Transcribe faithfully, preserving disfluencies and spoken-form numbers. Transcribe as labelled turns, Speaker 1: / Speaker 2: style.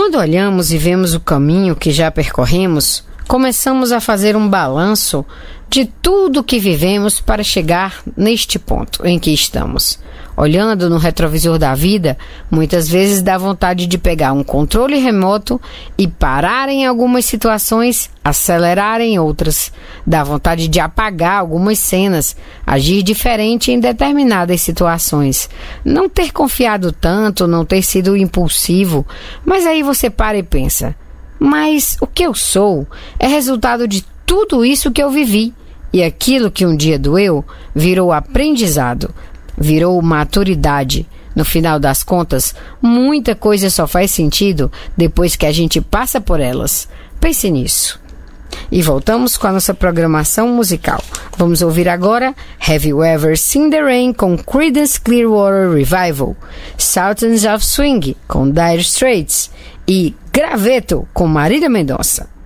Speaker 1: Quando olhamos e vemos o caminho que já percorremos, começamos a fazer um balanço de tudo que vivemos para chegar neste ponto em que estamos. Olhando no retrovisor da vida, muitas vezes dá vontade de pegar um controle remoto e parar em algumas situações, acelerar em outras. Dá vontade de apagar algumas cenas, agir diferente em determinadas situações. Não ter confiado tanto, não ter sido impulsivo, mas aí você para e pensa: mas o que eu sou é resultado de tudo isso que eu vivi. E aquilo que um dia doeu virou aprendizado, virou maturidade. No final das contas, muita coisa só faz sentido depois que a gente passa por elas. Pense nisso. E voltamos com a nossa programação musical. Vamos ouvir agora Have You Ever Seen the Rain com Creedence Clearwater Revival, Sultans of Swing com Dire Straits e Graveto com Marília Mendonça.